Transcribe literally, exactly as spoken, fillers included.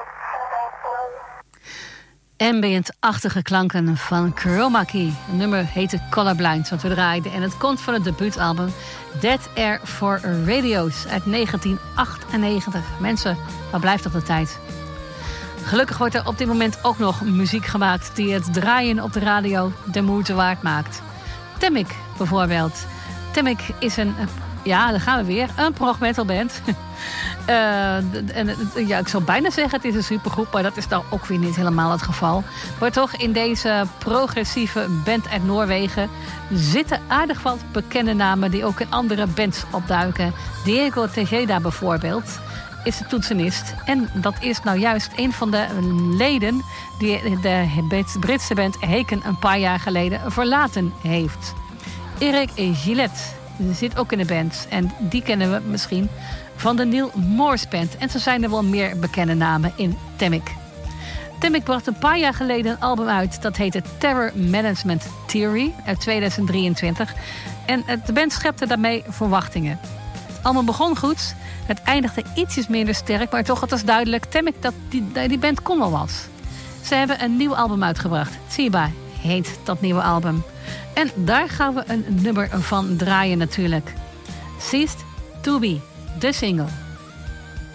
Ambient-achtige klanken van Chroma Key. Het nummer heette Colorblind, wat we draaiden. En het komt van het debuutalbum Dead Air for Radios uit negentien achtennegentig. Mensen, waar blijft op de tijd? Gelukkig wordt er op dit moment ook nog muziek gemaakt die het draaien op de radio de moeite waard maakt. Temik bijvoorbeeld. Temik is een, ja, daar gaan we weer, een prog metal band. Uh, en, ja, ik zou bijna zeggen het is een supergroep, maar dat is dan ook weer niet helemaal het geval. Maar toch, in deze progressieve band uit Noorwegen zitten aardig wat bekende namen die ook in andere bands opduiken. Diego Tejeda bijvoorbeeld is de toetsenist. En dat is nou juist een van de leden die de Britse band Haken een paar jaar geleden verlaten heeft. Erik Gillette zit ook in de band. En die kennen we misschien van de Neil Morse Band. En zo zijn er wel meer bekende namen in Temik. Temik bracht een paar jaar geleden een album uit. Dat heette Terror Management Theory uit tweeduizend drieëntwintig. En de band schepte daarmee verwachtingen. Het album begon goed. Het eindigde ietsjes minder sterk. Maar toch, het was duidelijk. Temik, dat die, die band kon wel wat. Ze hebben een nieuw album uitgebracht. Tsiba heet dat nieuwe album. En daar gaan we een nummer van draaien natuurlijk. Ceased to Be, de single.